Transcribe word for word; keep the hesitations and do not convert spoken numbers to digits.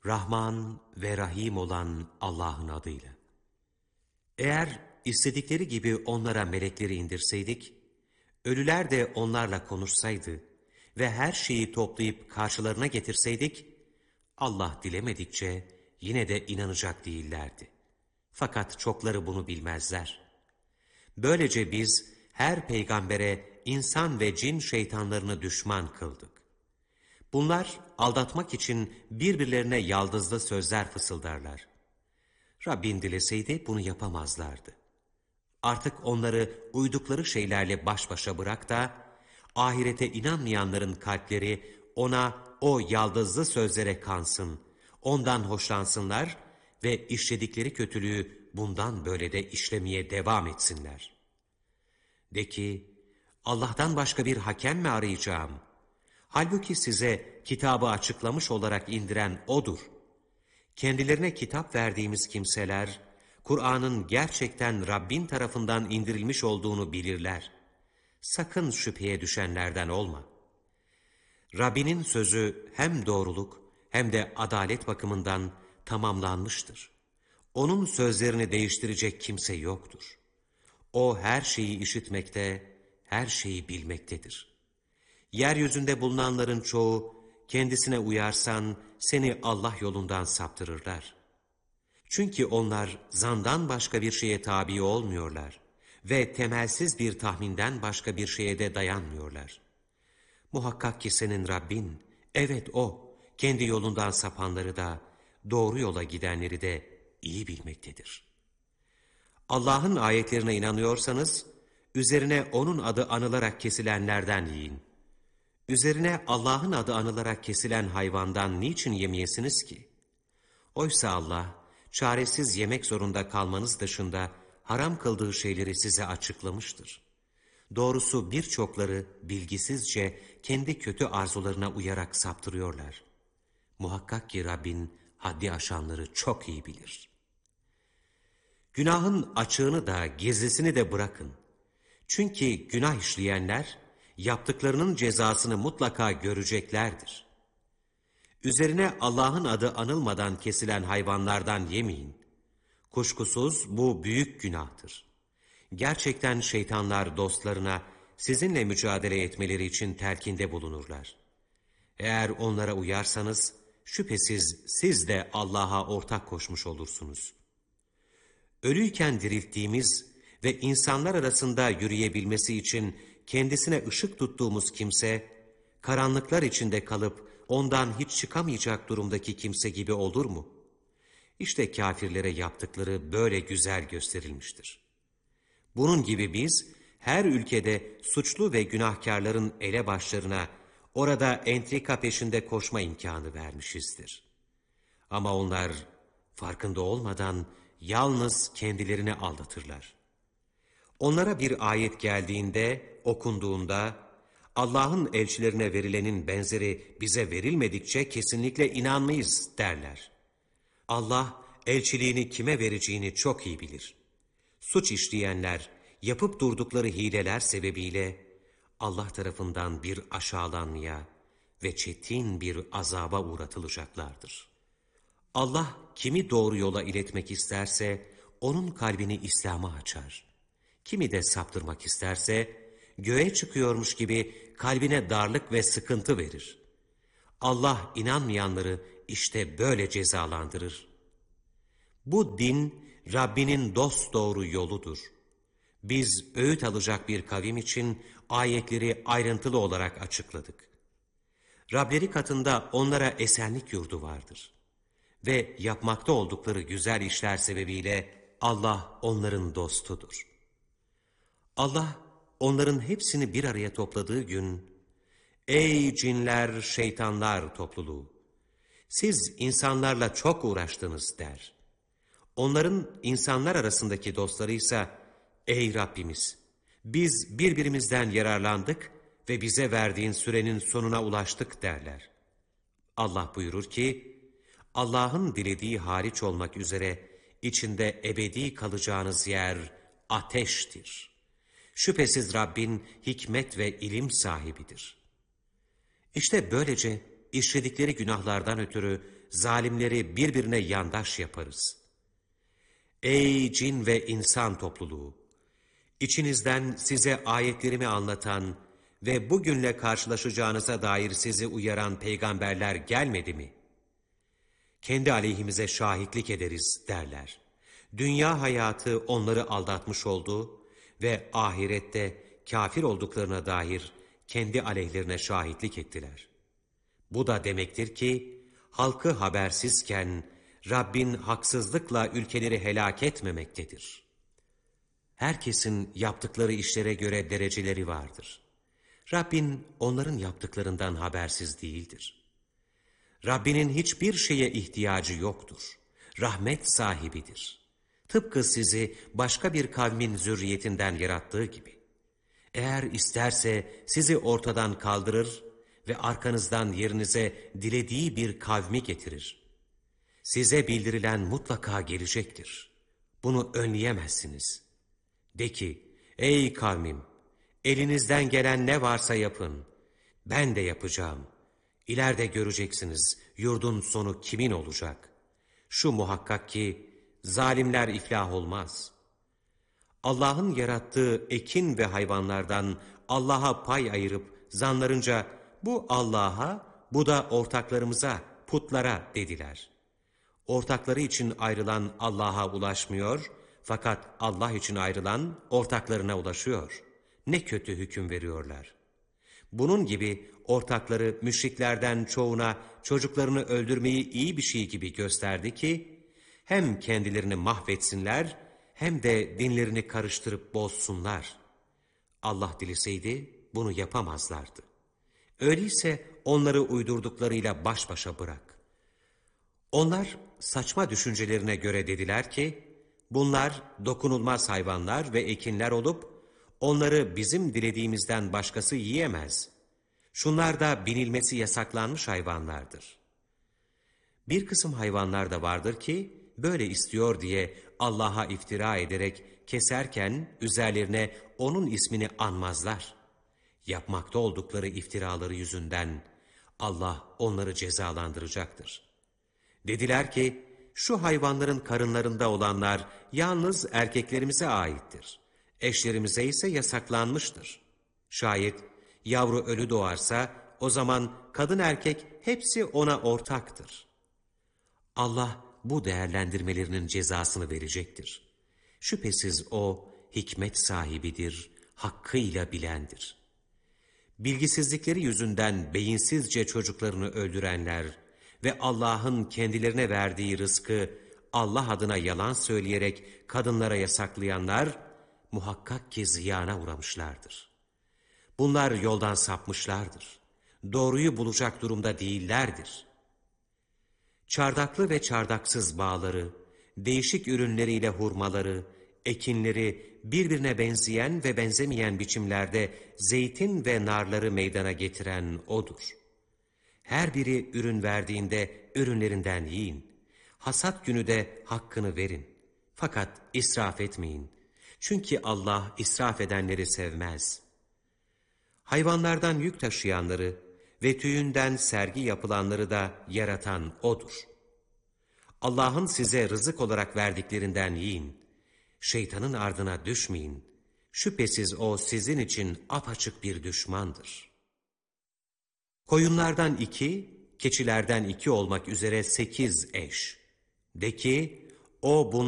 Rahman ve Rahim olan Allah'ın adıyla. Eğer istedikleri gibi onlara melekleri indirseydik, ölüler de onlarla konuşsaydı ve her şeyi toplayıp karşılarına getirseydik, Allah dilemedikçe yine de inanacak değillerdi. Fakat çokları bunu bilmezler. Böylece biz her peygambere insan ve cin şeytanlarını düşman kıldık. Bunlar aldatmak için birbirlerine yaldızlı sözler fısıldarlar. Rabbin dileseydi bunu yapamazlardı. Artık onları uydukları şeylerle baş başa bırak da, ahirete inanmayanların kalpleri ona o yaldızlı sözlere kansın, ondan hoşlansınlar ve işledikleri kötülüğü bundan böyle de işlemeye devam etsinler. De ki, Allah'tan başka bir hakem mi arayacağım? Halbuki size kitabı açıklamış olarak indiren O'dur. Kendilerine kitap verdiğimiz kimseler, Kur'an'ın gerçekten Rabbin tarafından indirilmiş olduğunu bilirler. Sakın şüpheye düşenlerden olma. Rabbinin sözü hem doğruluk hem de adalet bakımından tamamlanmıştır. Onun sözlerini değiştirecek kimse yoktur. O her şeyi işitmekte, her şeyi bilmektedir. Yeryüzünde bulunanların çoğu, kendisine uyarsan seni Allah yolundan saptırırlar. Çünkü onlar zandan başka bir şeye tabi olmuyorlar ve temelsiz bir tahminden başka bir şeye de dayanmıyorlar. Muhakkak ki senin Rabbin, evet O, kendi yolundan sapanları da, doğru yola gidenleri de iyi bilmektedir. Allah'ın ayetlerine inanıyorsanız, üzerine O'nun adı anılarak kesilenlerden yiyin. Üzerine Allah'ın adı anılarak kesilen hayvandan niçin yemeyesiniz ki? Oysa Allah, çaresiz yemek zorunda kalmanız dışında haram kıldığı şeyleri size açıklamıştır. Doğrusu birçokları bilgisizce kendi kötü arzularına uyarak saptırıyorlar. Muhakkak ki Rabbin haddi aşanları çok iyi bilir. Günahın açığını da gizlisini de bırakın. Çünkü günah işleyenler yaptıklarının cezasını mutlaka göreceklerdir. Üzerine Allah'ın adı anılmadan kesilen hayvanlardan yemeyin. Kuşkusuz bu büyük günahtır. Gerçekten şeytanlar dostlarına sizinle mücadele etmeleri için telkinde bulunurlar. Eğer onlara uyarsanız şüphesiz siz de Allah'a ortak koşmuş olursunuz. Ölüyken dirilttiğimiz ve insanlar arasında yürüyebilmesi için kendisine ışık tuttuğumuz kimse, karanlıklar içinde kalıp ondan hiç çıkamayacak durumdaki kimse gibi olur mu? İşte kâfirlere yaptıkları böyle güzel gösterilmiştir. Bunun gibi biz her ülkede suçlu ve günahkarların elebaşlarına orada entrika peşinde koşma imkanı vermişizdir. Ama onlar farkında olmadan yalnız kendilerini aldatırlar. Onlara bir ayet geldiğinde, okunduğunda, Allah'ın elçilerine verilenin benzeri bize verilmedikçe kesinlikle inanmayız derler. Allah elçiliğini kime vereceğini çok iyi bilir. Suç işleyenler, yapıp durdukları hileler sebebiyle Allah tarafından bir aşağılanmaya ve çetin bir azaba uğratılacaklardır. Allah kimi doğru yola iletmek isterse onun kalbini İslam'a açar. Kimi de saptırmak isterse göğe çıkıyormuş gibi kalbine darlık ve sıkıntı verir. Allah inanmayanları işte böyle cezalandırır. Bu din Rabbinin dosdoğru yoludur. Biz öğüt alacak bir kavim için ayetleri ayrıntılı olarak açıkladık. Rableri katında onlara esenlik yurdu vardır. Ve yapmakta oldukları güzel işler sebebiyle Allah onların dostudur. Allah onların hepsini bir araya topladığı gün, ''Ey cinler, şeytanlar topluluğu! Siz insanlarla çok uğraştınız.'' der. Onların insanlar arasındaki dostları ise, ''Ey Rabbimiz! Biz birbirimizden yararlandık ve bize verdiğin sürenin sonuna ulaştık.'' derler. Allah buyurur ki, Allah'ın dilediği hariç olmak üzere içinde ebedi kalacağınız yer ateştir. Şüphesiz Rabbin hikmet ve ilim sahibidir. İşte böylece işledikleri günahlardan ötürü zalimleri birbirine yandaş yaparız. Ey cin ve insan topluluğu! İçinizden size ayetlerimi anlatan ve bugünle karşılaşacağınıza dair sizi uyaran peygamberler gelmedi mi? Kendi aleyhimize şahitlik ederiz derler. Dünya hayatı onları aldatmış oldu ve ahirette kafir olduklarına dair kendi aleyhlerine şahitlik ettiler. Bu da demektir ki, halkı habersizken Rabbin haksızlıkla ülkeleri helak etmemektedir. Herkesin yaptıkları işlere göre dereceleri vardır. Rabbin onların yaptıklarından habersiz değildir. Rabbinin hiçbir şeye ihtiyacı yoktur. Rahmet sahibidir. Tıpkı sizi başka bir kavmin zürriyetinden yarattığı gibi. Eğer isterse sizi ortadan kaldırır ve arkanızdan yerinize dilediği bir kavmi getirir. Size bildirilen mutlaka gelecektir. Bunu önleyemezsiniz. De ki, ey kavmim, elinizden gelen ne varsa yapın. Ben de yapacağım. İleride göreceksiniz yurdun sonu kimin olacak. Şu muhakkak ki zalimler iflah olmaz. Allah'ın yarattığı ekin ve hayvanlardan Allah'a pay ayırıp zanlarınca bu Allah'a, bu da ortaklarımıza, putlara dediler. Ortakları için ayrılan Allah'a ulaşmıyor, fakat Allah için ayrılan ortaklarına ulaşıyor. Ne kötü hüküm veriyorlar. Bunun gibi ortakları müşriklerden çoğuna çocuklarını öldürmeyi iyi bir şey gibi gösterdi ki, hem kendilerini mahvetsinler, hem de dinlerini karıştırıp bozsunlar. Allah dileseydi bunu yapamazlardı. Öyleyse onları uydurduklarıyla baş başa bırak. Onlar saçma düşüncelerine göre dediler ki, bunlar dokunulmaz hayvanlar ve ekinler olup, onları bizim dilediğimizden başkası yiyemez. Şunlar da binilmesi yasaklanmış hayvanlardır. Bir kısım hayvanlar da vardır ki, böyle istiyor diye Allah'a iftira ederek keserken üzerlerine onun ismini anmazlar. Yapmakta oldukları iftiraları yüzünden Allah onları cezalandıracaktır. Dediler ki, şu hayvanların karınlarında olanlar yalnız erkeklerimize aittir. Eşlerimize ise yasaklanmıştır. Şayet yavru ölü doğarsa o zaman kadın erkek hepsi ona ortaktır. Allah bu değerlendirmelerinin cezasını verecektir. Şüphesiz o hikmet sahibidir, hakkıyla bilendir. Bilgisizlikleri yüzünden beyinsizce çocuklarını öldürenler ve Allah'ın kendilerine verdiği rızkı Allah adına yalan söyleyerek kadınlara yasaklayanlar muhakkak ki ziyana uğramışlardır. Bunlar yoldan sapmışlardır. Doğruyu bulacak durumda değillerdir. Çardaklı ve çardaksız bağları, değişik ürünleriyle hurmaları, ekinleri birbirine benzeyen ve benzemeyen biçimlerde zeytin ve narları meydana getiren O'dur. Her biri ürün verdiğinde ürünlerinden yiyin. Hasat günü de hakkını verin. Fakat israf etmeyin. Çünkü Allah israf edenleri sevmez. Hayvanlardan yük taşıyanları ve tüyünden sergi yapılanları da yaratan O'dur. Allah'ın size rızık olarak verdiklerinden yiyin. Şeytanın ardına düşmeyin. Şüphesiz o sizin için apaçık bir düşmandır. Koyunlardan iki, keçilerden iki olmak üzere sekiz eş. De ki, o bunlar